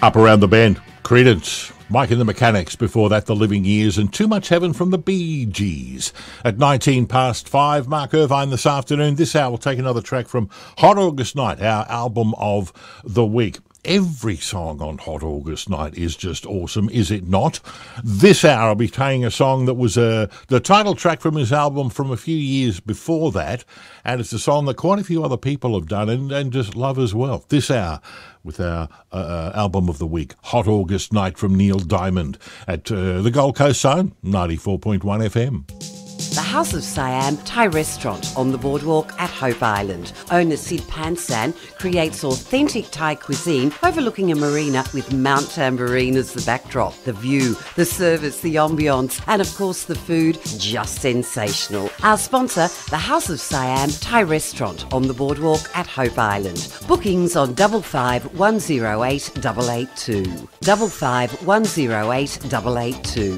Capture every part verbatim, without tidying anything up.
Up Around the Bend, Creedence, Mike and the Mechanics, before that The Living Years, and Too Much Heaven from the Bee Gees. At nineteen past five, Mark Irvine this afternoon. This hour we'll take another track from Hot August Night, our album of the week. Every song on Hot August Night is just awesome, is it not? This hour I'll be playing a song that was uh, the title track from his album from a few years before that, and it's a song that quite a few other people have done and, and just love as well. This hour with our uh, album of the week, Hot August Night from Neil Diamond at uh, the Gold Coast Zone, ninety-four point one F M. The House of Siam Thai restaurant on the boardwalk at Hope Island. Owner Sid Pansan creates authentic Thai cuisine overlooking a marina with Mount Tambourine as the backdrop. The view, the service, the ambience, and of course the food, just sensational. Our sponsor, the House of Siam Thai restaurant on the boardwalk at Hope Island. Bookings on double five one zero eight double eight two. Double five one zero eight double eight two.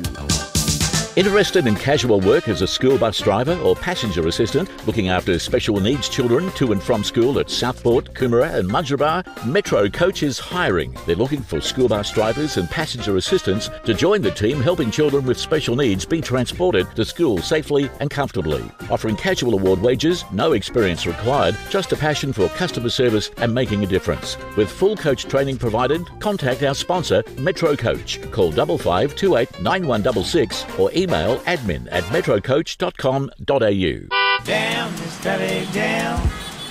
Interested in casual work as a school bus driver or passenger assistant, looking after special needs children to and from school at Southport, Coomera and Mudgeeraba? Metro Coach is hiring. They're looking for school bus drivers and passenger assistants to join the team helping children with special needs be transported to school safely and comfortably. Offering casual award wages, no experience required, just a passion for customer service and making a difference. With full coach training provided, contact our sponsor, Metro Coach. Call five five two eight nine one six six or email Email admin at metrocoach dot com dot a u. Down, Miss Daddy, down.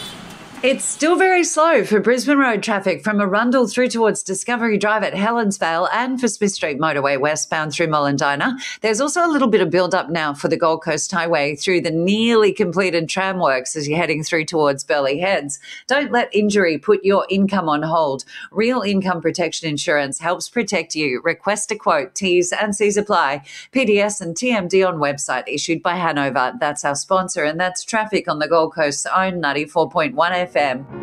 It's still very slow for Brisbane Road traffic from Arundel through towards Discovery Drive at Helensvale and for Smith Street Motorway westbound through Mollendina. There's also a little bit of build-up now for the Gold Coast Highway through the nearly completed tram works as you're heading through towards Burleigh Heads. Don't let injury put your income on hold. Real Income Protection Insurance helps protect you. Request a quote. T's and C's apply. P D S and T M D on website issued by Hanover. That's our sponsor, and that's traffic on the Gold Coast's own ninety-four point one F M.